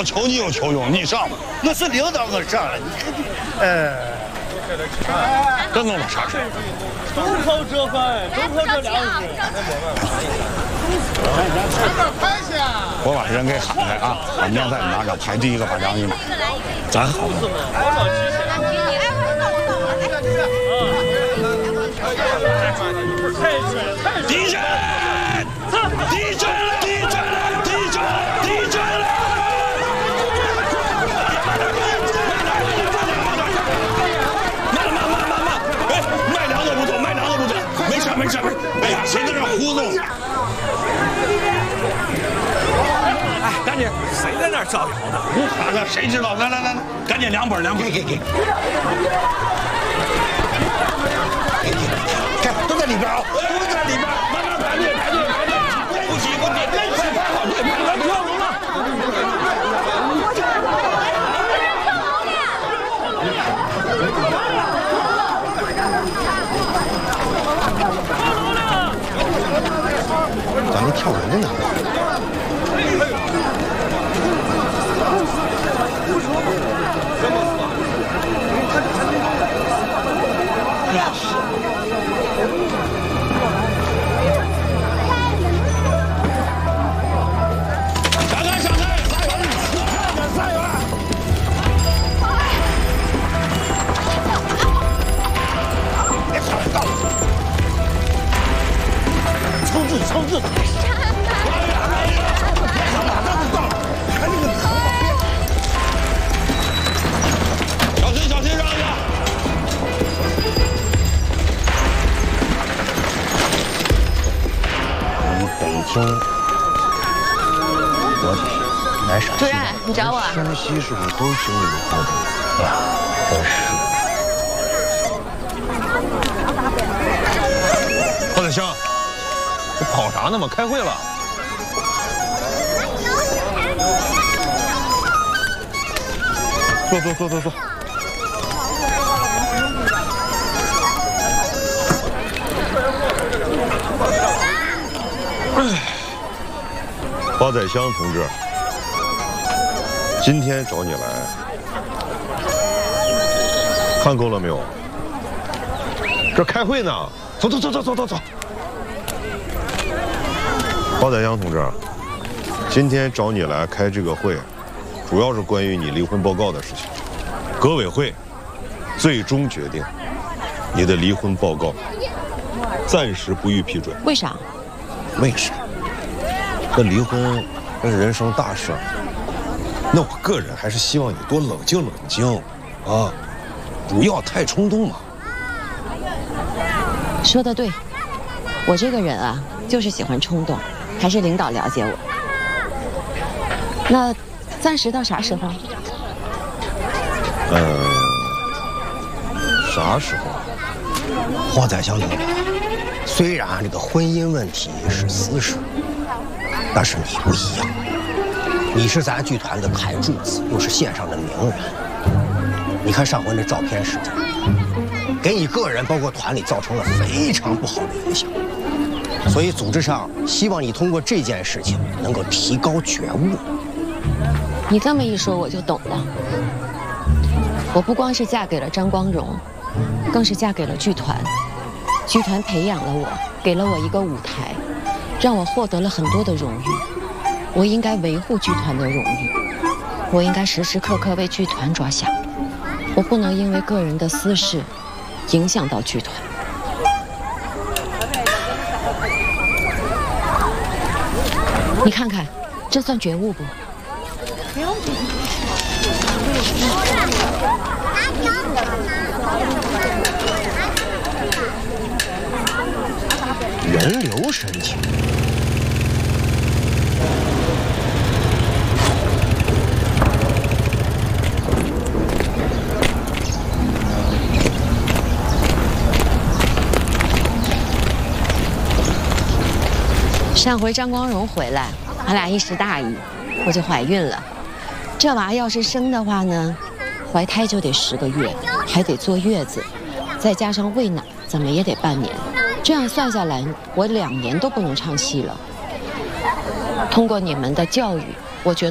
导求你有求用，你上吧。 我是领导，我上了。你看， 这弄了啥事？ 都靠这饭，都靠这粮食。 我把人给喊来啊，把娘再拿着，排第一个把粮一买。咱好吗？地震！地震了！地震了！地震了！地震了！慢！哎，卖粮的不走，卖粮的不走，没事。哎呀，谁在这糊弄？ 哎，赶紧，谁在那儿造谣呢？ 胡喊呢？谁知道？来，赶紧2本。给。看，都在里边啊，都在里边。慢慢排队。不急，快排好队，快跳龙了。 咱们跳人的呢。 冲刺！小心，让一下！ 我们北京、河北、南陕西， 主任，你找我啊？ 山西是不是都经历过这个？哎呀，真是。 高载香，你跑啥呢嘛？开会了。坐。 高载香同志，今天找你来，看够了没有？这开会呢。走。高载香同志，今天找你来开这个会，主要是关于你离婚报告的事情。革委会最终决定，你的离婚报告暂时不予批准。 为啥？ 为啥？这离婚那是人生大事，那我个人还是希望你多冷静，啊，不要太冲动嘛。 说得对，我这个人啊，就是喜欢冲动，还是领导了解我。那暂时到啥时候？ 啥时候？ 高载香同志，虽然这个婚姻问题是私事，但是你不一样，你是咱剧团的台柱子，又是线上的名人。你看上回那照片事件，给你个人包括团里造成了非常不好的影响。所以组织上希望你通过这件事情能够提高觉悟。 你这么一说，我就懂了。我不光是嫁给了张光荣，更是嫁给了剧团。剧团培养了我，给了我一个舞台，让我获得了很多的荣誉。我应该维护剧团的荣誉，我应该时时刻刻为剧团着想。我不能因为个人的私事影响到剧团。你看看，这算觉悟不？ 人流申请。 上回张光荣回来，俺俩一时大意，我就怀孕了。这娃要是生的话呢，怀胎就得10个月，还得坐月子，再加上喂奶，怎么也得半年。这样算下来，我2年都不能唱戏了。通过你们的教育，我觉得。